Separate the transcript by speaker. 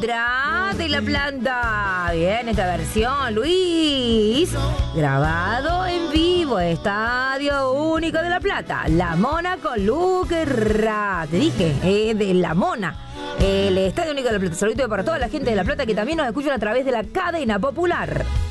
Speaker 1: Alondra de la Planta. Bien, esta versión, Luis. Grabado en vivo, Estadio Único de La Plata. La Mona con Luquerra. Te dije, de La Mona. El Estadio Único de La Plata. Saludito para toda la gente de La Plata que también nos escuchan a través de la cadena popular.